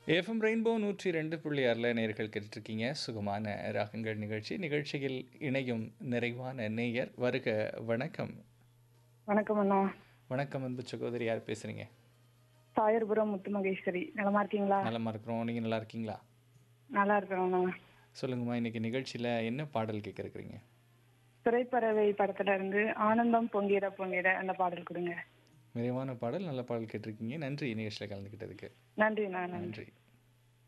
FM rainbow 102.6ல நேயர்கள் கேட்டுட்ருக்கீங்க. சுகமான ராகங்கள் நிகழ்ச்சி. நிகழ்ச்சியில் இணையும் நிறைவான நேயர் வருக வணக்கம். வணக்கம் அண்ணா. வணக்கம் அன்பு சகோதரி. யார் பேசுறீங்க? சாயர்புரம் முத்து மகேஸ்வரி. நலமா இருக்கீங்களா? நலமா இருக்கிறோம். நீங்க நல்லா இருக்கீங்களா? நல்லா இருக்கிறோம் அண்ணா. சொல்லுங்கம்மா, இன்னைக்கு நிகழ்ச்சியில என்ன பாடல் கேட்க இருக்கிறீங்க? திரைப்பறவை படத்துல இருந்து ஆனந்தம் பொங்கிட பொங்கிட அந்த பாடல் கொடுங்க. நிறைவான பாடல், நல்ல பாடல் கேட்டிருக்கீங்க. நன்றி நிகழ்ச்சியில கலந்துக்கிட்டதுக்கு. நன்றிண்ணா, நன்றி. நன்றி.